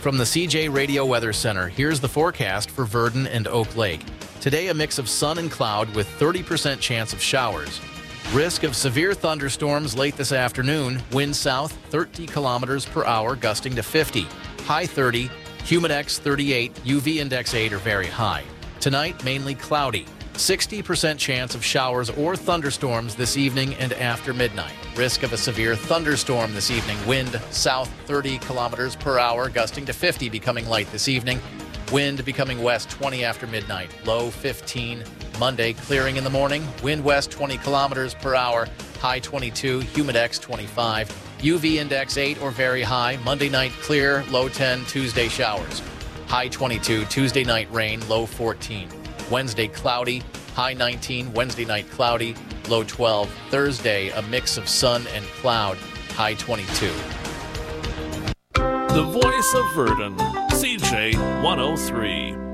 From the CJ Radio Weather Center, here's the forecast for Verdon and Oak Lake. Today, a mix of sun and cloud with 30% chance of showers. Risk of severe thunderstorms late this afternoon. Wind south 30 kilometers per hour, gusting to 50. High 30, humidex 38, UV index 8 or very high. Tonight, mainly cloudy. 60% chance of showers or thunderstorms this evening and after midnight. Risk of a severe thunderstorm this evening. Wind south 30 kilometers per hour, gusting to 50, becoming light this evening. Wind becoming west 20 after midnight. Low 15. Monday, clearing in the morning. Wind west 20 kilometers per hour. High 22. Humidex 25. UV index 8 or very high. Monday night clear. Low 10. Tuesday showers. High 22. Tuesday night rain. Low 14. Wednesday, cloudy, high 19. Wednesday night, cloudy, low 12. Thursday, a mix of sun and cloud, high 22. The voice of Verdon, CJ 103.